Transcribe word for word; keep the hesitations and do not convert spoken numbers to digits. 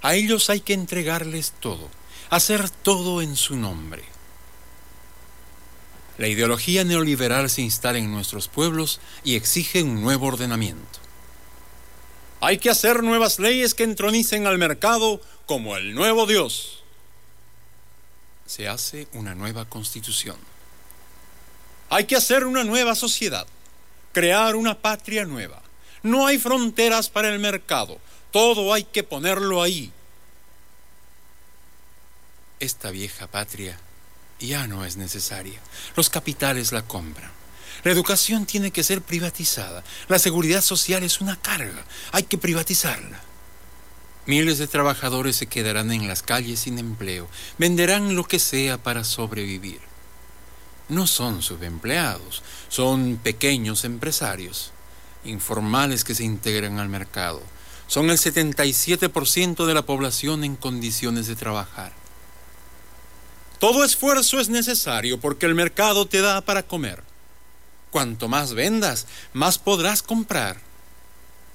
A ellos hay que entregarles todo, hacer todo en su nombre. La ideología neoliberal se instala en nuestros pueblos y exige un nuevo ordenamiento. Hay que hacer nuevas leyes que entronicen al mercado como el nuevo Dios. Se hace una nueva constitución. Hay que hacer una nueva sociedad, crear una patria nueva. No hay fronteras para el mercado, todo hay que ponerlo ahí. Esta vieja patria ya no es necesaria. Los capitales la compran. La educación tiene que ser privatizada. La seguridad social es una carga. Hay que privatizarla. Miles de trabajadores se quedarán en las calles sin empleo. Venderán lo que sea para sobrevivir. No son subempleados, son pequeños empresarios, informales que se integran al mercado. Son el setenta y siete por ciento de la población en condiciones de trabajar. Todo esfuerzo es necesario porque el mercado te da para comer. Cuanto más vendas, más podrás comprar.